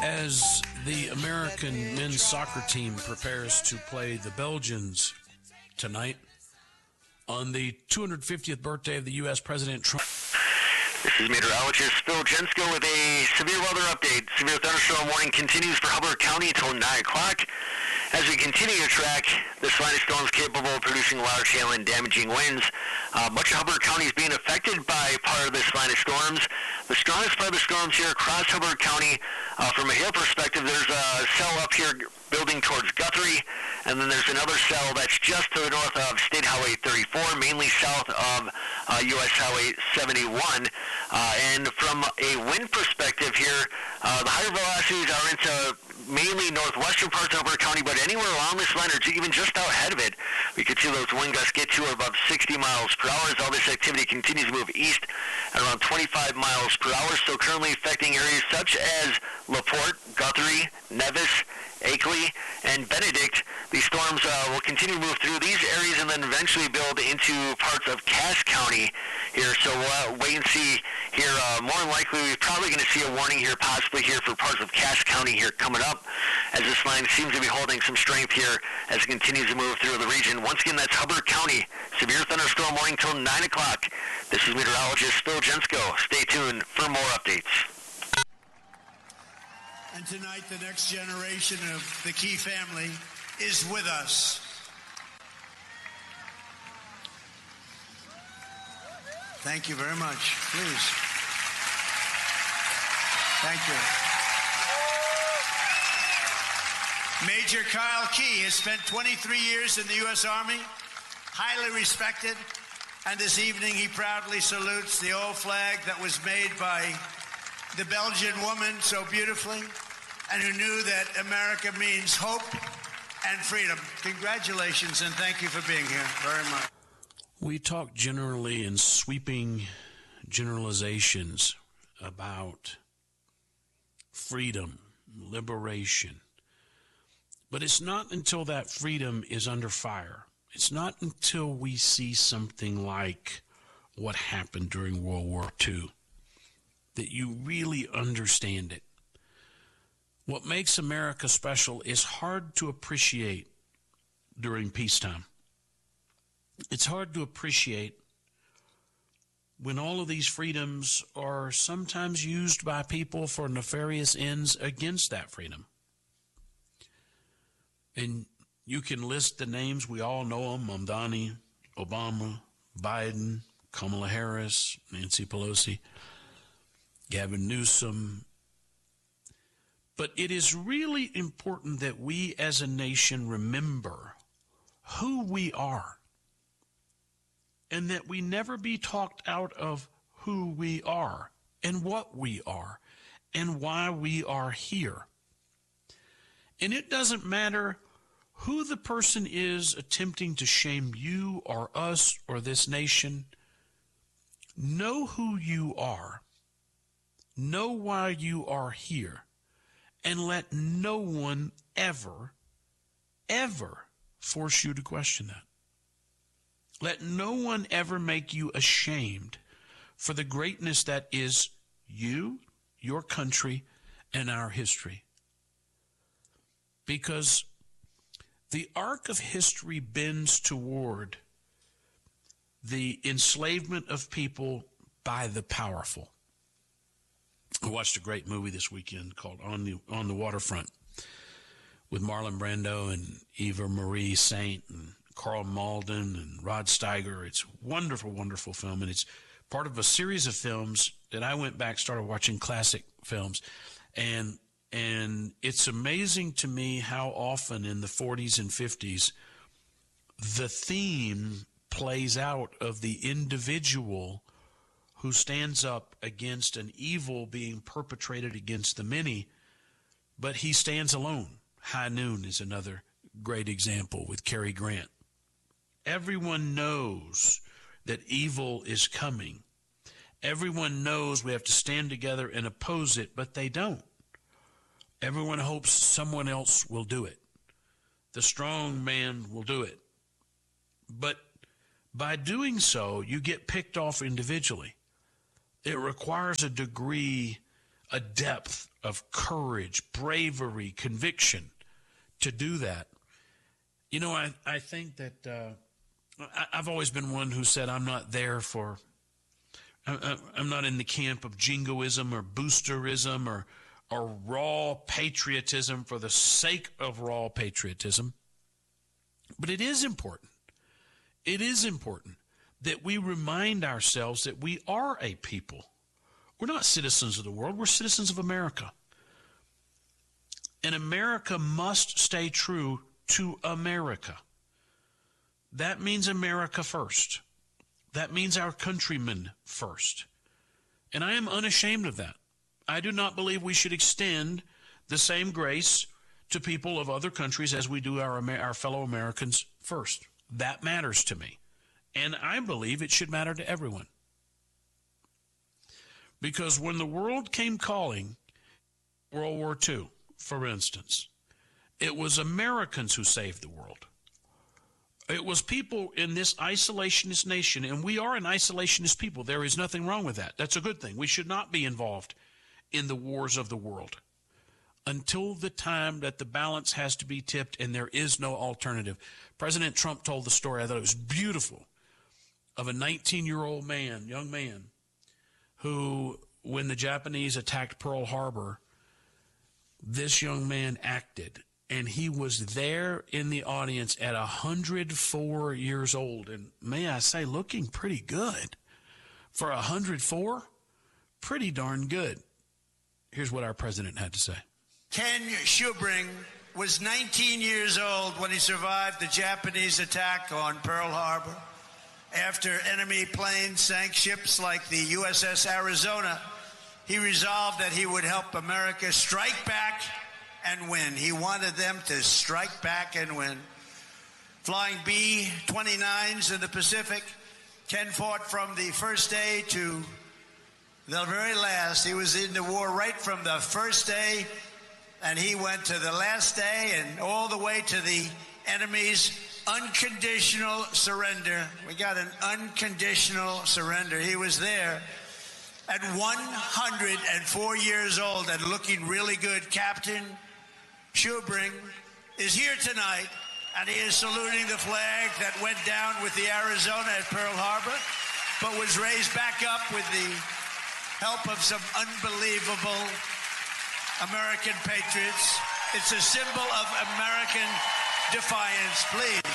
As the American men's soccer team prepares to play the Belgians tonight on the 250th birthday of the U.S. President Trump. This is meteorologist Phil Jensko with a severe weather update. Severe thunderstorm warning continues for Hubbard County until 9 o'clock. As we continue to track this line of storms capable of producing large hail and damaging winds, much of Hubbard County is being affected by part of this line of storms. The strongest part of the storms here across Hubbard County, from a hail perspective, there's a cell up here building towards Guthrie, and then there's another cell that's just to the north of State Highway 34, mainly south of U.S. Highway 71. And from a wind perspective here, the higher velocities are into mainly northwestern parts of Hubbard County, but anywhere along this line or even just out ahead of it, we could see those wind gusts get to above 60 miles per hour as all this activity continues to move east at around 25 miles per hour. So currently affecting areas such as LaPorte, Guthrie, Nevis, Akeley, and Benedict. These storms will continue to move through these areas and then eventually build into parts of Cass County here. So we'll wait and see here. More than likely, we're probably going to see a warning here, possibly here for parts of Cass County here coming up, as this line seems to be holding some strength here as it continues to move through the region. Once again, that's Hubbard County. Severe thunderstorm warning till 9 o'clock. This is meteorologist Phil Jensko. Stay tuned for more updates. And tonight, the next generation of the Key family is with us. Thank you very much. Please. Thank you. Major Kyle Key has spent 23 years in the U.S. Army, highly respected, and this evening he proudly salutes the old flag that was made by the Belgian woman so beautifully, and who knew that America means hope and freedom. Congratulations, and thank you for being here very much. We talk generally in sweeping generalizations about freedom, liberation. But it's not until that freedom is under fire. It's not until we see something like what happened during World War II that you really understand it. What makes America special is hard to appreciate during peacetime. It's hard to appreciate when all of these freedoms are sometimes used by people for nefarious ends against that freedom. And you can list the names, we all know them: Mamdani, Obama, Biden, Kamala Harris, Nancy Pelosi, Gavin Newsom. But it is really important that we as a nation remember who we are, and that we never be talked out of who we are and what we are and why we are here. And it doesn't matter who the person is attempting to shame you or us or this nation. Know who you are. Know why you are here. And let no one ever, ever force you to question that. Let no one ever make you ashamed for the greatness that is you, your country, and our history. Because the arc of history bends toward the enslavement of people by the powerful. I watched a great movie this weekend called On the Waterfront with Marlon Brando and Eva Marie Saint and Carl Malden and Rod Steiger. It's a wonderful, wonderful film, and it's part of a series of films that I went back, started watching classic films, and it's amazing to me how often in the 40s and 50s the theme plays out of the individual who stands up against an evil being perpetrated against the many, but he stands alone. High Noon is another great example with Cary Grant. Everyone knows that evil is coming. Everyone knows we have to stand together and oppose it, but they don't. Everyone hopes someone else will do it. The strong man will do it. But by doing so, you get picked off individually. It requires a degree a depth of courage, bravery, conviction to do that. You know, I think that I've always been one who said I'm not in the camp of jingoism or boosterism or raw patriotism for the sake of raw patriotism. But it is important. It is important that we remind ourselves that we are a people. We're not citizens of the world. We're citizens of America. And America must stay true to America. That means America first. That means our countrymen first. And I am unashamed of that. I do not believe we should extend the same grace to people of other countries as we do our fellow Americans first. That matters to me. And I believe it should matter to everyone. Because when the world came calling, World War II, for instance, it was Americans who saved the world. It was people in this isolationist nation, and we are an isolationist people. There is nothing wrong with that. That's a good thing. We should not be involved in the wars of the world until the time that the balance has to be tipped and there is no alternative. President Trump told the story, I thought it was beautiful, of a 19-year-old man, young man, who, when the Japanese attacked Pearl Harbor, this young man acted. And he was there in the audience at 104 years old. And may I say, looking pretty good. For 104, pretty darn good. Here's what our president had to say. Ken Schubring was 19 years old when he survived the Japanese attack on Pearl Harbor. After enemy planes sank ships like the USS Arizona, he resolved that he would help America strike back and win. He wanted them to strike back and win. Flying B-29s in the Pacific, Ken fought from the first day to the very last. He was in the war right from the first day, and he went to the last day and all the way to the enemy's unconditional surrender. We got an unconditional surrender. He was there at 104 years old and looking really good. Captain Schubring is here tonight, and he is saluting the flag that went down with the Arizona at Pearl Harbor, but was raised back up with the help of some unbelievable American patriots. It's a symbol of American defiance, please.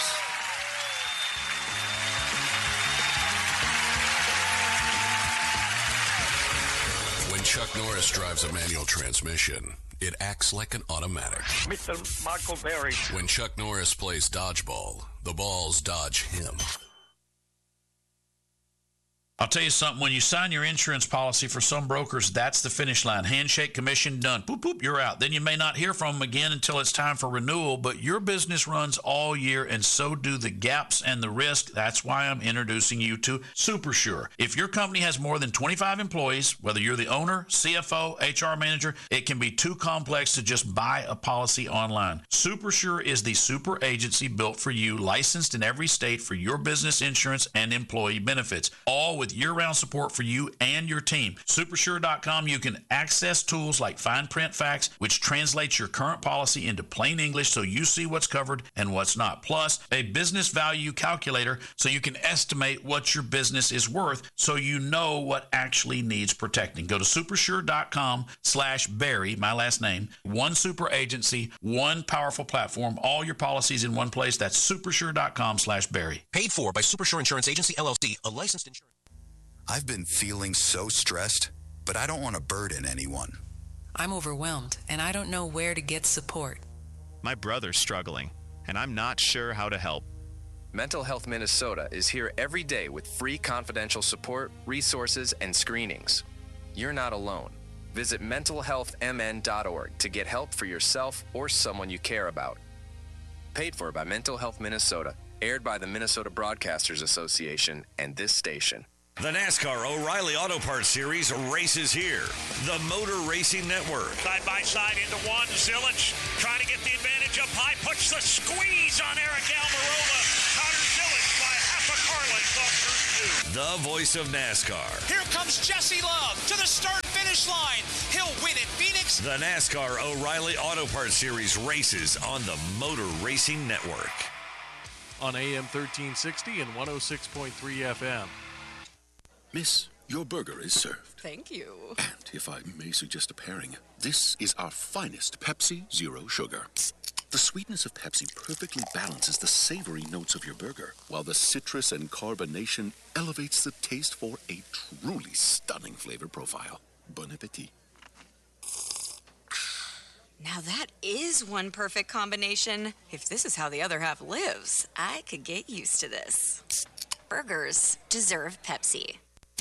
When Chuck Norris drives a manual transmission, it acts like an automatic. Mr. Michael Berry. When Chuck Norris plays dodgeball, the balls dodge him. I'll tell you something, when you sign your insurance policy for some brokers, that's the finish line. Handshake, commission, done. Boop, boop, you're out. Then you may not hear from them again until it's time for renewal, but your business runs all year, and so do the gaps and the risk. That's why I'm introducing you to SuperSure. If your company has more than 25 employees, whether you're the owner, CFO, HR manager, it can be too complex to just buy a policy online. SuperSure is the super agency built for you, licensed in every state for your business insurance and employee benefits, all with year-round support for you and your team. Supersure.com, you can access tools like fine print facts, which translates your current policy into plain English so you see what's covered and what's not. Plus, a business value calculator so you can estimate what your business is worth so you know what actually needs protecting. Go to supersure.com/Barry, my last name. One super agency, one powerful platform, all your policies in one place. That's supersure.com/Barry. Paid for by Supersure Insurance Agency, LLC, a licensed insurance. I've been feeling so stressed, but I don't want to burden anyone. I'm overwhelmed, and I don't know where to get support. My brother's struggling, and I'm not sure how to help. Mental Health Minnesota is here every day with free confidential support, resources, and screenings. You're not alone. Visit mentalhealthmn.org to get help for yourself or someone you care about. Paid for by Mental Health Minnesota, aired by the Minnesota Broadcasters Association and this station. The NASCAR O'Reilly Auto Parts Series races here. The Motor Racing Network. Side by side into one. Zilich trying to get the advantage up high. Puts the squeeze on Eric Almirola. Connor Zilich by half a car length off through two. The voice of NASCAR. Here comes Jesse Love to the start-finish finish line. He'll win at Phoenix. The NASCAR O'Reilly Auto Parts Series races on the Motor Racing Network. On AM 1360 and 106.3 FM. Miss, your burger is served. Thank you. And if I may suggest a pairing, this is our finest Pepsi Zero Sugar. The sweetness of Pepsi perfectly balances the savory notes of your burger, while the citrus and carbonation elevates the taste for a truly stunning flavor profile. Bon appetit. Now that is one perfect combination. If this is how the other half lives, I could get used to this. Burgers deserve Pepsi.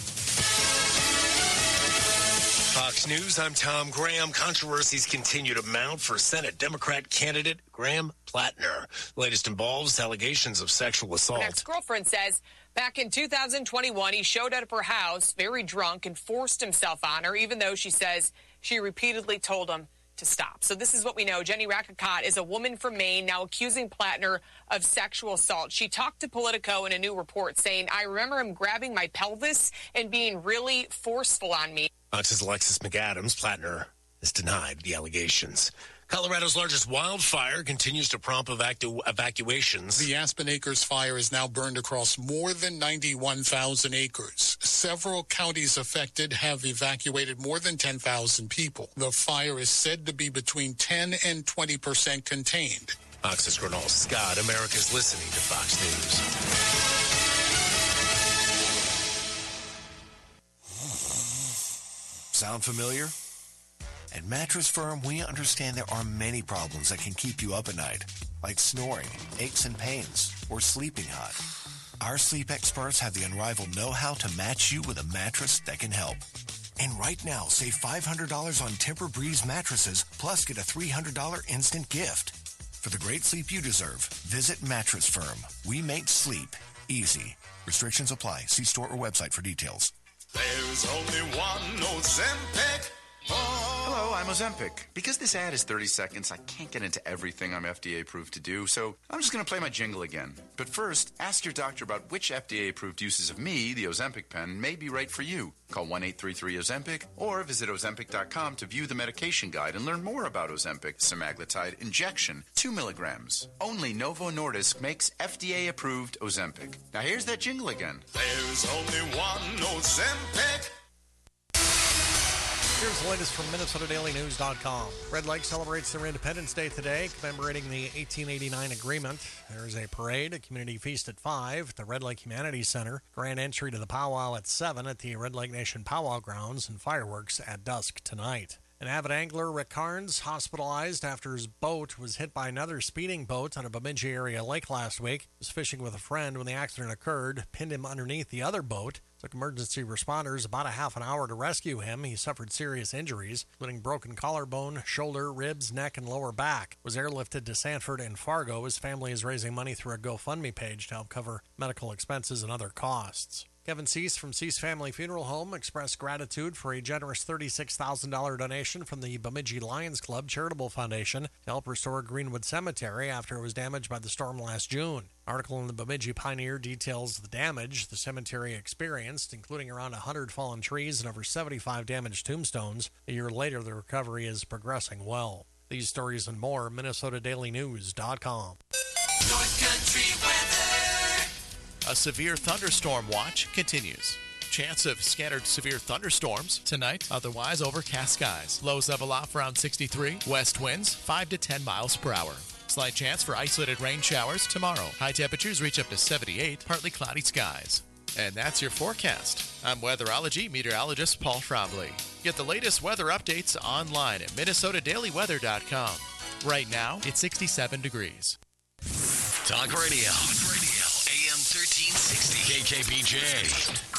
Fox News, I'm Tom Graham. Controversies continue to mount for Senate Democrat candidate Graham Plattner. Latest involves allegations of sexual assault. An ex-girlfriend says back in 2021, he showed up at her house very drunk and forced himself on her, even though she says she repeatedly told him to stop. So this is what we know. Jenny Rakicott is a woman from Maine now accusing Plattner of sexual assault. She talked to Politico in a new report saying, I remember him grabbing my pelvis and being really forceful on me. Fox's Alexis McAdams. Plattner has denied the allegations. Colorado's largest wildfire continues to prompt evacuations. The Aspen Acres fire is now burned across more than 91,000 acres. Several counties affected have evacuated more than 10,000 people. The fire is said to be between 10 and 20% contained. Fox's Gernal Scott. America's listening to Fox News. Sound familiar? At Mattress Firm, we understand there are many problems that can keep you up at night, like snoring, aches and pains, or sleeping hot. Our sleep experts have the unrivaled know-how to match you with a mattress that can help. And right now, save $500 on Tempur-Breeze mattresses, plus get a $300 instant gift. For the great sleep you deserve, visit Mattress Firm. We make sleep easy. Restrictions apply. See store or website for details. There's only one Ozempic. Hello, I'm Ozempic. Because this ad is 30 seconds, I can't get into everything I'm FDA approved to do, so I'm just going to play my jingle again. But first, ask your doctor about which FDA approved uses of me, the Ozempic pen, may be right for you. Call 1-833-OZEMPIC or visit Ozempic.com to view the medication guide and learn more about Ozempic semaglutide injection, 2 milligrams. Only Novo Nordisk makes FDA approved Ozempic. Now here's that jingle again. There's only one Ozempic. Here's the latest from MinnesotaDailyNews.com. Red Lake celebrates their Independence Day today, commemorating the 1889 agreement. There is a parade, a community feast at 5 at the Red Lake Humanities Center, grand entry to the powwow at 7 at the Red Lake Nation Powwow Grounds, and fireworks at dusk tonight. An avid angler, Rick Carnes, hospitalized after his boat was hit by another speeding boat on a Bemidji area lake last week. He was fishing with a friend when the accident occurred, pinned him underneath the other boat. Took emergency responders about a half an hour to rescue him. He suffered serious injuries, including broken collarbone, shoulder, ribs, neck, and lower back. Was airlifted to Sanford and Fargo. His family is raising money through a GoFundMe page to help cover medical expenses and other costs. Kevin Cease from Cease Family Funeral Home expressed gratitude for a generous $36,000 donation from the Bemidji Lions Club Charitable Foundation to help restore Greenwood Cemetery after it was damaged by the storm last June. An article in the Bemidji Pioneer details the damage the cemetery experienced, including around 100 fallen trees and over 75 damaged tombstones. A year later, the recovery is progressing well. These stories and more, MinnesotaDailyNews.com. North Country weather. A severe thunderstorm watch continues. Chance of scattered severe thunderstorms tonight, otherwise overcast skies. Lows level off around 63. West winds 5 to 10 miles per hour. Slight chance for isolated rain showers tomorrow. High temperatures reach up to 78, partly cloudy skies. And that's your forecast. I'm weatherology meteorologist Paul Trombley. Get the latest weather updates online at MinnesotaDailyWeather.com. Right now, it's 67 degrees. Talk Radio. AM 1360. KKPJ.